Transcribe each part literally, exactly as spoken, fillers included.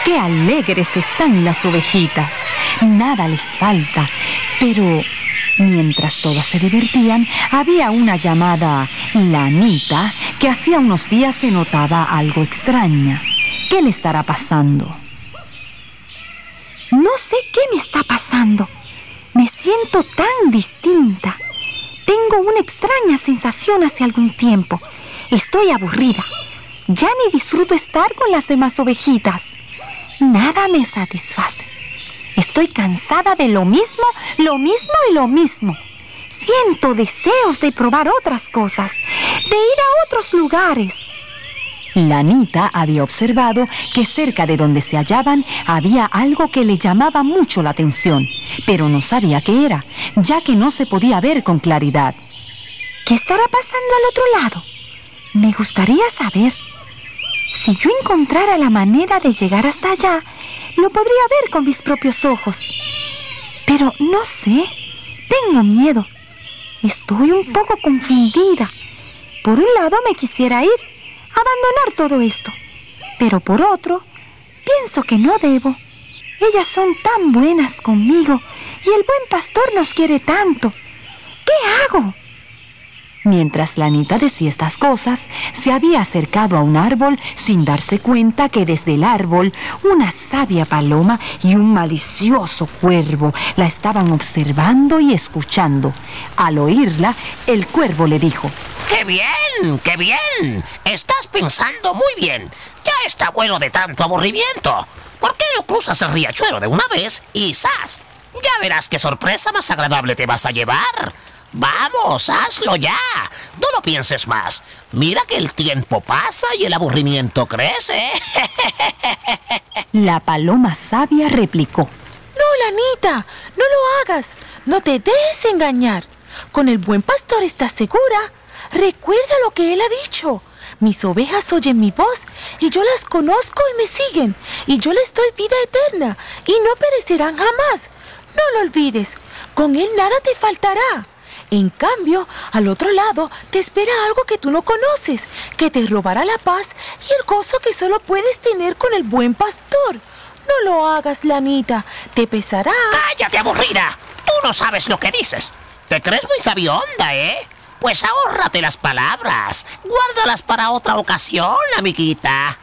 ¡Qué alegres están las ovejitas! Nada les falta, pero mientras todas se divertían, había una llamada Lanita que hacía unos días se notaba algo extraña. ¿Qué le estará pasando? No sé qué me está pasando. Me siento tan distinta. Tengo una extraña sensación hace algún tiempo. Estoy aburrida. Ya ni disfruto estar con las demás ovejitas. Nada me satisface. Estoy cansada de lo mismo, lo mismo y lo mismo. Siento deseos de probar otras cosas, de ir a otros lugares. Lanita había observado que cerca de donde se hallaban había algo que le llamaba mucho la atención, pero no sabía qué era, ya que no se podía ver con claridad. ¿Qué estará pasando al otro lado? Me gustaría saber. Si yo encontrara la manera de llegar hasta allá, lo podría ver con mis propios ojos. Pero no sé, tengo miedo. Estoy un poco confundida. Por un lado me quisiera ir, abandonar todo esto. Pero por otro, pienso que no debo. Ellas son tan buenas conmigo y el buen pastor nos quiere tanto. ¿Qué hago? Mientras Lanita decía estas cosas, se había acercado a un árbol sin darse cuenta que desde el árbol una sabia paloma y un malicioso cuervo la estaban observando y escuchando. Al oírla, el cuervo le dijo: ¡Qué bien! ¡Qué bien! Estás pensando muy bien. Ya está bueno de tanto aburrimiento. ¿Por qué no cruzas el riachuelo de una vez y ¡zas! Ya verás qué sorpresa más agradable te vas a llevar. ¡Vamos, hazlo ya! No lo pienses más. Mira que el tiempo pasa y el aburrimiento crece. La paloma sabia replicó: No, Lanita, no lo hagas. No te dejes engañar. Con el buen pastor estás segura. Recuerda lo que él ha dicho. Mis ovejas oyen mi voz y yo las conozco y me siguen. Y yo les doy vida eterna y no perecerán jamás. No lo olvides. Con él nada te faltará. En cambio, al otro lado te espera algo que tú no conoces, que te robará la paz y el gozo que solo puedes tener con el buen pastor. No lo hagas, Lanita, te pesará. ¡Cállate, aburrida! Tú no sabes lo que dices. Te crees muy sabionda, ¿eh? Pues ahórrate las palabras. Guárdalas para otra ocasión, amiguita.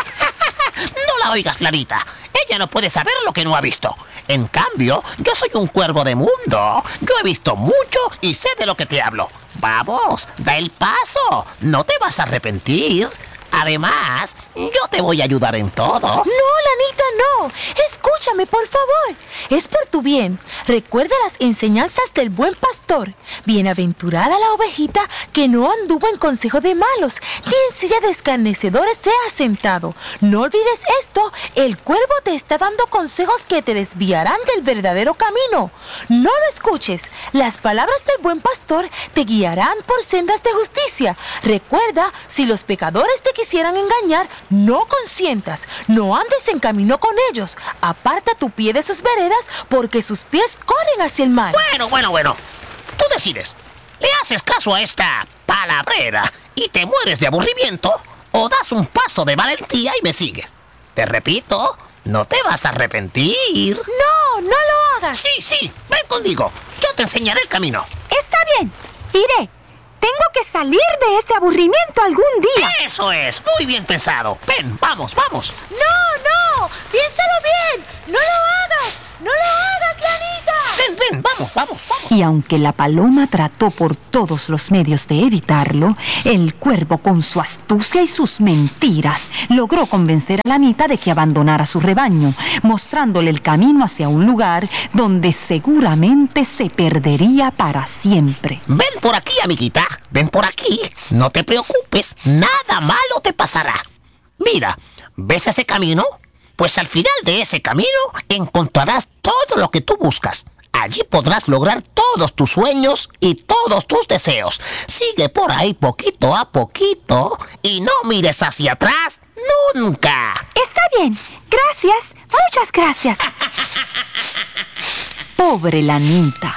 No la oigas, Lanita. Ella no puede saber lo que no ha visto. En cambio, yo soy un cuervo de mundo. Yo he visto mucho y sé de lo que te hablo. Vamos, da el paso. No te vas a arrepentir. Además, yo te voy a ayudar en todo. No, Lanita, no. Escúchame, por favor. Es por tu bien. Recuerda las enseñanzas del buen pastor. Bienaventurada la ovejita que no anduvo en consejo de malos, ni en silla de escarnecedores se ha sentado. No olvides esto. El cuervo te está dando consejos que te desviarán del verdadero camino. No lo escuches. Las palabras del buen pastor te guiarán por sendas de justicia. Recuerda, si los pecadores te quisieran engañar, no consientas, no andes en camino con ellos. Aparta tu pie de sus veredas, porque sus pies corren hacia el mal. Bueno, bueno, bueno. Tú decides. ¿Le haces caso a esta palabrera y te mueres de aburrimiento? ¿O das un paso de valentía y me sigues? Te repito, no te vas a arrepentir. No, no lo hagas. Sí, sí, ven conmigo. Yo te enseñaré el camino. Está bien, iré. Tengo que salir de este aburrimiento algún día. Eso es, muy bien pensado. Ven, vamos, vamos. No, no, piénsalo bien. No lo hagas, no lo hagas, Lanita. Ven, ven, vamos, vamos, vamos. Y aunque la paloma trató por todos los medios de evitarlo, el cuervo con su astucia y sus mentiras logró convencer a Lanita de que abandonara su rebaño, mostrándole el camino hacia un lugar donde seguramente se perdería para siempre. Ven por aquí, amiguita, ven por aquí. No te preocupes, nada malo te pasará. Mira, ¿ves ese camino? Pues al final de ese camino encontrarás todo lo que tú buscas. Allí podrás lograr todos tus sueños y todos tus deseos. Sigue por ahí poquito a poquito y no mires hacia atrás nunca. Está bien, gracias, muchas gracias. Pobre Lanita,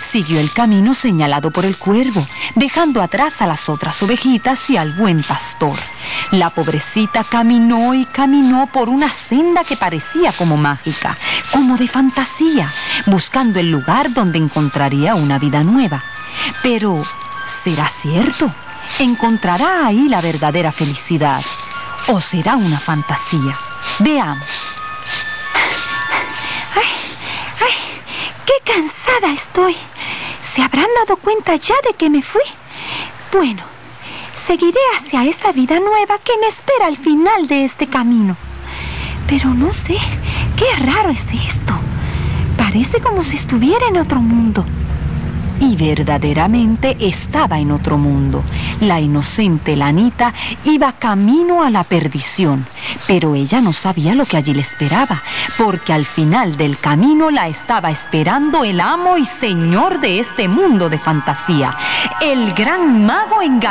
siguió el camino señalado por el cuervo, dejando atrás a las otras ovejitas y al buen pastor. La pobrecita caminó y caminó por una senda que parecía como mágica, como de fantasía, buscando el lugar donde encontraría una vida nueva. Pero, ¿será cierto? ¿Encontrará ahí la verdadera felicidad? ¿O será una fantasía? Veamos. ¡Ay! ¡Ay! ¡Qué cansada estoy! ¿Se habrán dado cuenta ya de que me fui? Bueno, seguiré hacia esa vida nueva que me espera al final de este camino. Pero no sé, qué raro es esto. Parece como si estuviera en otro mundo. Y verdaderamente estaba en otro mundo. La inocente Lanita iba camino a la perdición, pero ella no sabía lo que allí le esperaba, porque al final del camino la estaba esperando el amo y señor de este mundo de fantasía, el gran mago engañador.